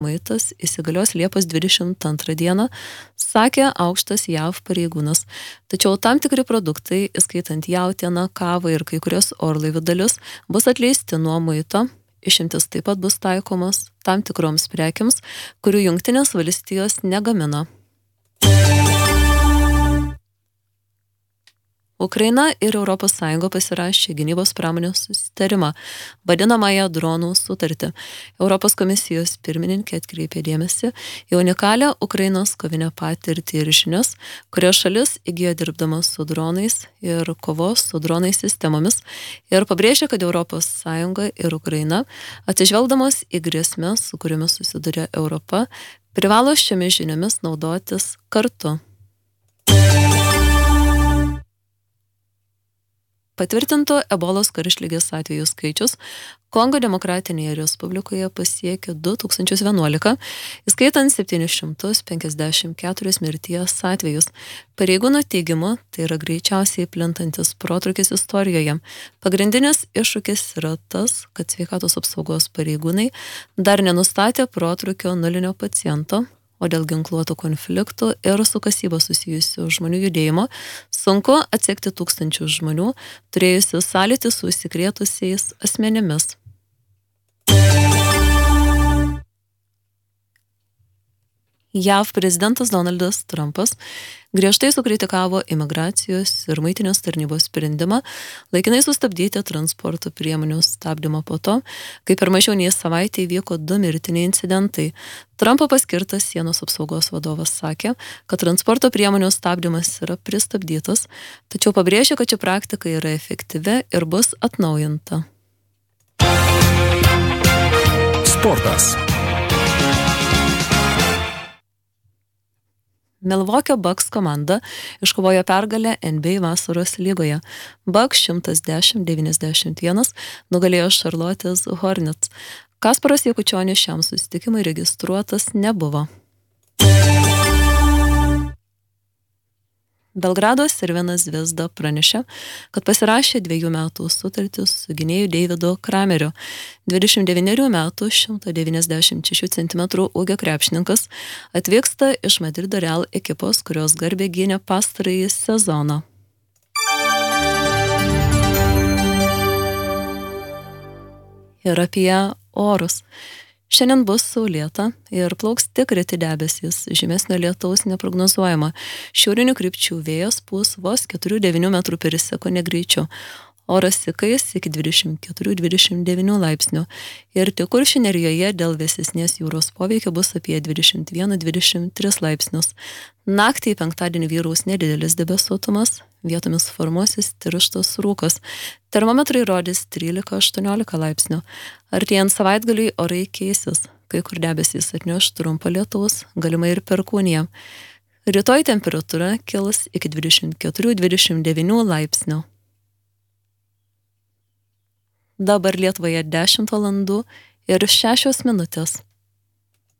muitas įsigalios Liepos 22 dieną, sakė aukštas JAV pareigūnas. Tačiau tam tikri produktai, įskaitant jautieną, kavą ir kai kurios orlaivių dalis, bus atleisti nuo muito. Išimtis taip pat bus taikomas tam tikroms prekiams, kurių Jungtinės valstijos negamina. Ukraina ir ES pasirašė gynybos pramonės susitarimą, vadinamąją dronų sutartį. Europos komisijos pirmininkė atkreipė dėmesį į unikalią Ukrainos kovinę patirtį ir žinias, kurias šalis įgijo dirbdamas su dronais ir kovos su dronais sistemomis, ir pabrėžė, kad ES ir Ukraina, atsižvelgdamos į grėsmes, su kuriomis susiduria Europa, privalo šiomis žiniomis naudotis kartu. Patvirtinto ebolos karštligės atvejų skaičius Kongo Demokratinėje Respublikoje pasiekė 2011, įskaitant 754 mirties atvejus. Pareigūnų teigimu, tai yra greičiausiai plintantis protrūkis istorijoje. Pagrindinis iššūkis yra tas, kad sveikatos apsaugos pareigūnai dar nenustatė protrūkio nulinio paciento, o dėl ginkluotų konfliktų ir su kasyba susijusių žmonių judėjimo sunku atsekti tūkstančių žmonių, turėjusių sąlytį su užsikrėtusiais asmenimis. JAV prezidentas Donaldas Trumpas griežtai sukritikavo imigracijos ir muitinės tarnybos sprendimą laikinai sustabdyti transporto priemonių stabdymą po to, kai per mažiau nei savaitę įvyko 2 mirtiniai incidentai. Trumpo paskirtas sienos apsaugos vadovas sakė, kad transporto priemonių stabdymas yra pristabdytas, tačiau pabrėžė, kad ši praktika yra efektyvi ir bus atnaujinta. Sportas. Milwaukee Bucks komanda iškovojo pergalę NBA vasaros lygoje. Bucks 110-91 nugalėjo Charlotte's Hornets. Kasparas Jakučionis šiam susitikimui registruotas nebuvo. Belgrado Crvena Zvezda pranešė, kad pasirašė 2 metų sutartį su gynėju Davidu Krameriu. 29 metų 196 cm ūgio krepšininkas atvyksta iš Madrido Real ekipos, kurios garbę gynė pastarąjį sezoną. Ir apie orus. Šiandien bus saulėta ir plauks tik reti debesys, žymesnio lietaus neprognozuojama. Šiaurinių krypčių vėjas pūs vos 4-9 metrų per sekundę greičiu. Oras įkais iki 24-29 laipsnių. Ir tik Kuršių nerijoje dėl vėsesnės jūros poveikio bus apie 21-23 laipsnius. Naktį į penktadienį vyraus nedidelis debesuotumas, vietomis formuosis tirštas rūkas. Termometrai rodys 13-18 laipsnių. Artėjant savaitgaliui orai keisis, kai kur debesys atneš trumpą lietaus, galimai ir perkūniją. Rytoj temperatūra kils iki 24-29 laipsnių. Dabar Lietuvoje 10 valandų ir 6 minutės.